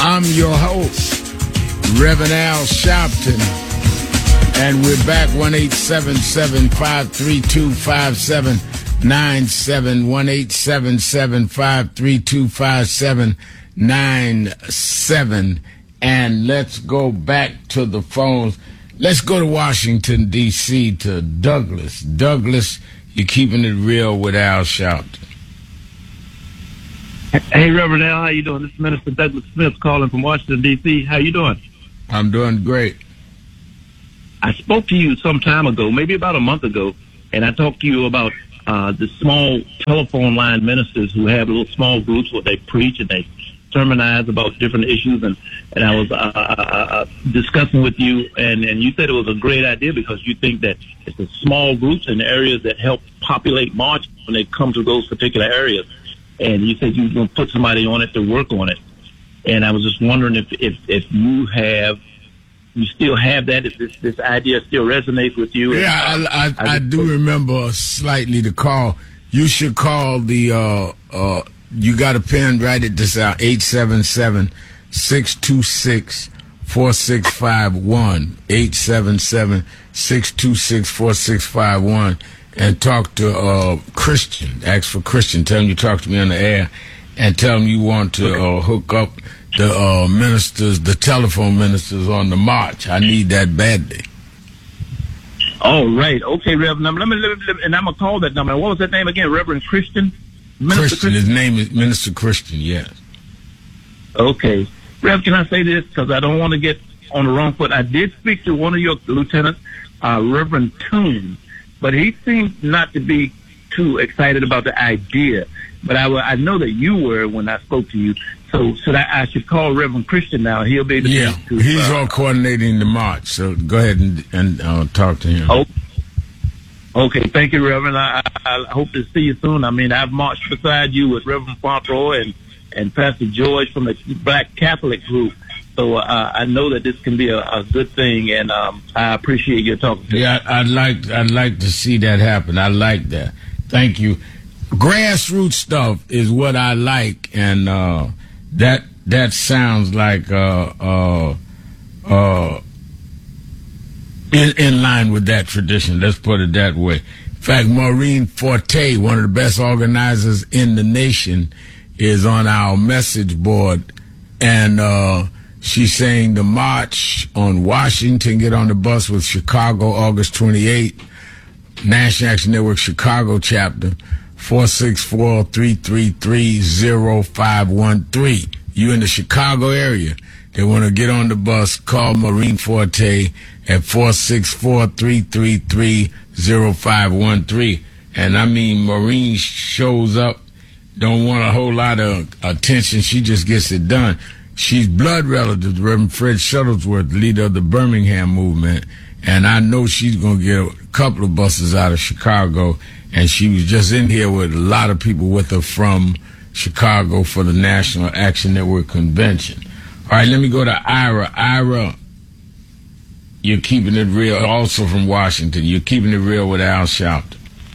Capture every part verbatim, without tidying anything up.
I'm your host, Reverend Al Sharpton, and we're back one eight seven seven, five three two, five seven nine seven, one eight seven seven, five three two, five seven nine seven. And let's go back to the phones. Let's go to Washington, D C, to Douglas. Douglas, you're keeping it real with Al Sharpton. Hey, Reverend Al, how you doing? This is Minister Douglas Smith calling from Washington, D C. How you doing? I'm doing great. I spoke to you some time ago, maybe about a month ago, and I talked to you about uh, the small telephone line ministers who have little small groups where they preach and they sermonize about different issues. And, and I was uh, uh, discussing with you, and, and you said it was a great idea because you think that it's the small groups in areas that help populate March when they come to those particular areas. And you said you were going to put somebody on it to work on it. And I was just wondering if, if, if you have, you still have that, if this, this idea still resonates with you. Yeah, and, I, I, I, I do remember slightly the call. You should call the, uh, uh, you got a pen, write it this out, eight seven seven, six two six, four six five one, eight seven seven, six two six, four six five one. And talk to uh, Christian. Ask for Christian. Tell him you talk to me on the air, and tell him you want to uh, hook up the uh, ministers, the telephone ministers on the march. I need that badly. All right. Okay, Reverend. Let me, let me, let me, and I'm going to call that number. What was that name again? Reverend Christian? Minister Christian. Christian. His name is Minister Christian, yes. Okay. Rev, can I say this? Because I don't want to get on the wrong foot. I did speak to one of your lieutenants, uh, Reverend Toon. But he seemed not to be too excited about the idea. But I, I know that you were when I spoke to you. So should I, I should call Reverend Christian now. He'll be able to. Yeah, to, he's uh, all coordinating the march. So go ahead and, and uh, talk to him. Oh, okay. Thank you, Reverend. I, I, I hope to see you soon. I mean, I've marched beside you with Reverend Fontroy and, and Pastor George from the Black Catholic group. So uh, I know that this can be a, a good thing, and um, I appreciate your talking to me. Yeah, I'd like I'd like to see that happen. I like that. Thank you. Grassroots stuff is what I like, and uh, that that sounds like uh, uh, uh, in, in line with that tradition. Let's put it that way. In fact, Maureen Forte, one of the best organizers in the nation, is on our message board, and uh, she's saying the march on Washington, get on the bus with Chicago, August twenty-eighth, National Action Network Chicago chapter, four six four, three three three, zero five one three. You in the Chicago area, they want to get on the bus, call Maureen Forte at four six four, three three three, zero five one three. And I mean, Maureen shows up, don't want a whole lot of attention, she just gets it done. She's blood relative to Reverend Fred Shuttlesworth, leader of the Birmingham movement, and I know she's going to get a couple of buses out of Chicago, and she was just in here with a lot of people with her from Chicago for the National Action Network Convention. All right, let me go to Ira. Ira, you're keeping it real, also from Washington. You're keeping it real with Al Sharpton.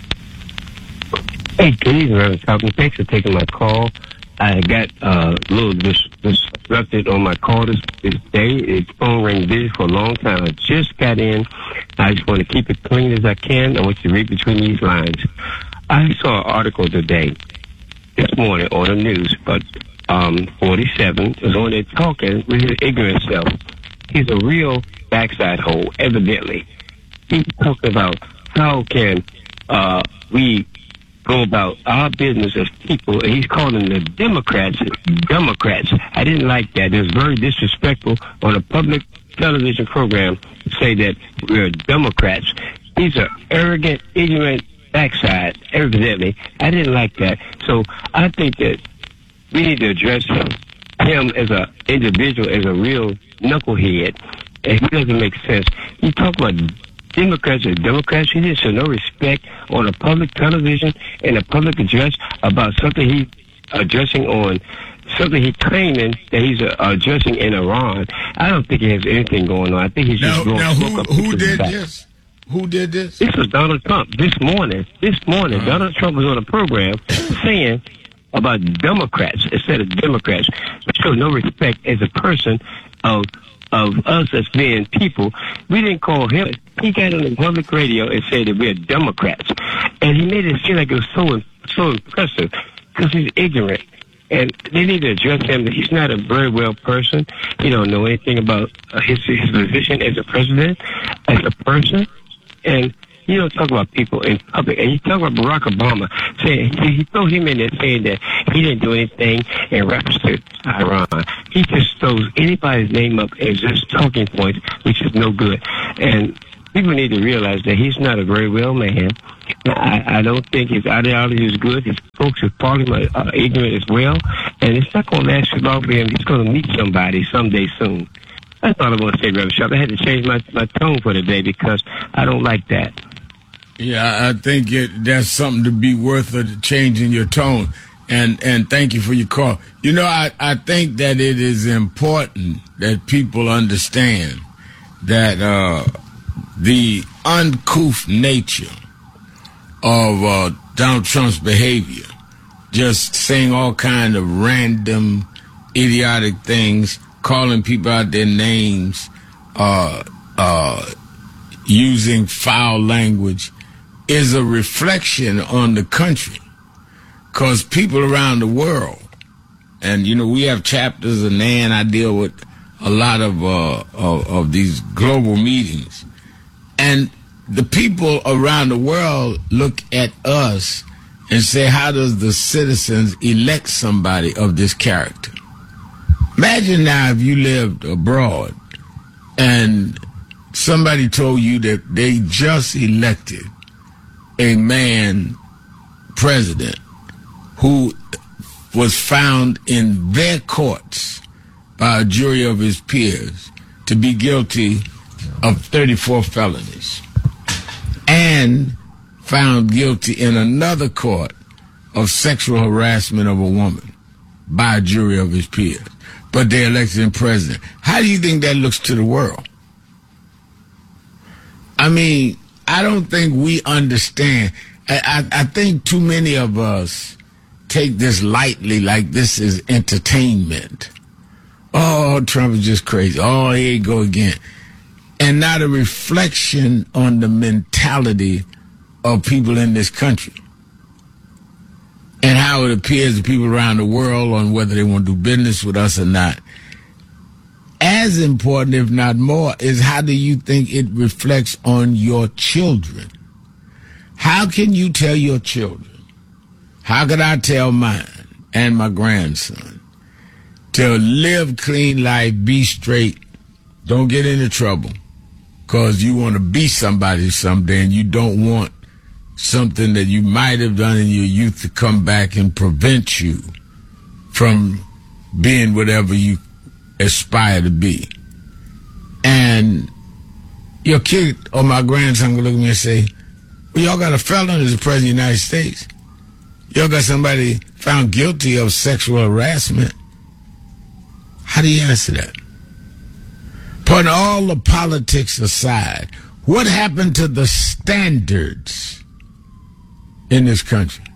Hey, good evening, Reverend Sharpton. Thanks for taking my call. I got uh, a little dis- disrupted on my call this, this day. It's phone ring busy for a long time. I just got in. I just want to keep it clean as I can. I want you to read between these lines. I saw an article today, this morning, on the news, but um, forty-seven is on there talking with his ignorant self. He's a real backside hole, evidently. He's talking about how can uh, we go about our business as people, and he's calling the Democrats Democrats. I didn't like that. It was very disrespectful on a public television program to say that we're Democrats. These are arrogant, ignorant backside, evidently. I didn't like that. So I think that we need to address him, him as an individual, as a real knucklehead, and he doesn't make sense. You talk about Democrats are Democrats. He didn't show no respect on a public television and a public address about something he addressing on, something he claiming that he's uh, addressing in Iran. I don't think he has anything going on. I think he's just now, blowing now smoke who, up who did back. this? Who did this? This was Donald Trump this morning. This morning, uh-huh. Donald Trump was on a program saying about Democrats instead of Democrats. Show no respect as a person of of us as being people. We didn't call him. He got on the public radio and said that we're Democrats, and he made it seem like it was so so impressive because he's ignorant. And they need to address him that he's not a very well person. He don't know anything about uh, his his position as a president, as a person, and you don't talk about people in public. And you talk about Barack Obama, saying he, he threw him in there saying that he didn't do anything in reference to Iran. He just throws anybody's name up as just talking points, which is no good. And people need to realize that he's not a very well man. I, I don't think his ideology is good. His folks are probably uh, ignorant as well. And it's not going to last long for him. He's going to meet somebody someday soon. That's all I want to say, Reverend Sharp. I had to change my, my tone for today because I don't like that. Yeah, I think it, that's something to be worth of changing your tone. And and thank you for your call. You know, I, I think that it is important that people understand that uh, the uncouth nature of uh, Donald Trump's behavior, just saying all kind of random, idiotic things, calling people out their names, uh, uh, using foul language, is a reflection on the country. Because people around the world, and, you know, we have chapters, and Nan, I deal with a lot of, uh, of, of these global meetings. And the people around the world look at us and say, how does the citizens elect somebody of this character? Imagine now if you lived abroad and somebody told you that they just elected a man president who was found in their courts by a jury of his peers to be guilty of thirty-four felonies and found guilty in another court of sexual harassment of a woman by a jury of his peers, but they elected him president. How do you think that looks to the world? I mean, I don't think we understand. I, I, I think too many of us take this lightly, like this is entertainment. Oh, Trump is just crazy. Oh, here you go again. And not a reflection on the mentality of people in this country and how it appears to people around the world on whether they want to do business with us or not. As important, if not more, is how do you think it reflects on your children? How can you tell your children? How could I tell mine and my grandson to live clean life, be straight, don't get into trouble, because you want to be somebody someday and you don't want something that you might have done in your youth to come back and prevent you from being whatever you aspire to be. And your kid or my grandson will look at me and say, well, y'all got a felon as the president of the United States. Y'all got somebody found guilty of sexual harassment. How do you answer that? Putting all the politics aside, what happened to the standards in this country?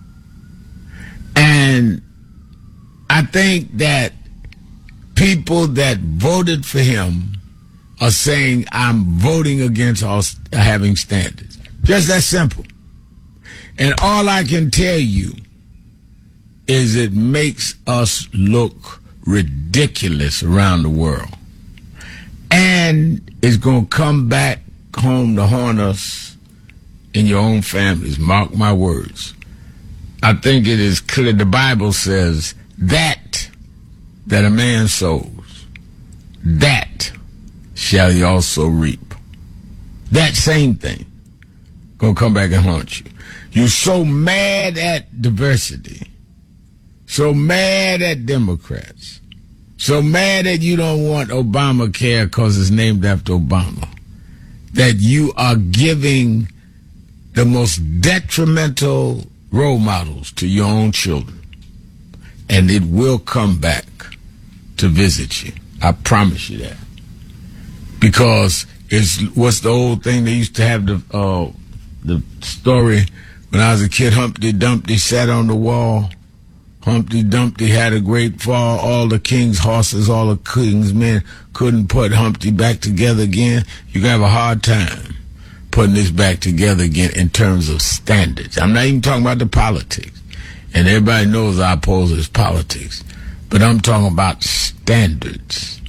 And I think that people that voted for him are saying, I'm voting against all having standards. Just that simple. And all I can tell you is it makes us look ridiculous around the world. And it's going to come back home to haunt us in your own families. Mark my words. I think it is clear. The Bible says that that a man sows, that shall he also reap. That same thing gonna come back and haunt you. You're so mad at diversity, so mad at Democrats, so mad that you don't want Obamacare because it's named after Obama, that you are giving the most detrimental role models to your own children. And it will come back to visit you. I promise you that. Because it's what's the old thing they used to have the uh, the story when I was a kid, Humpty Dumpty sat on the wall Humpty Dumpty had a great fall. All the king's horses, all the king's men couldn't put Humpty back together again. You're going to have a hard time putting this back together again in terms of standards. I'm not even talking about the politics. And everybody knows I oppose this politics. But I'm talking about standards.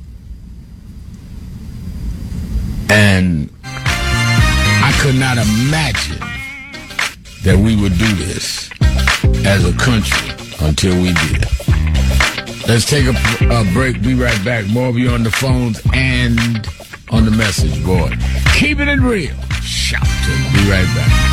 And I could not imagine that we would do this as a country until we did. Let's take a, a break. Be right back. More of you on the phones and on the message board. Keep it real. Shout to me. Be right back.